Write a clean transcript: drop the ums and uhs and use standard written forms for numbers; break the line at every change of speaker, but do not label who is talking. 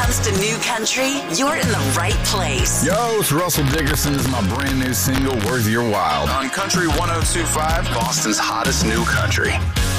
comes to new country, you're in the right place.
Yo, it's Russell Dickerson. This is my brand new single, Worth Your While, on Country 102.5, Boston's hottest new country.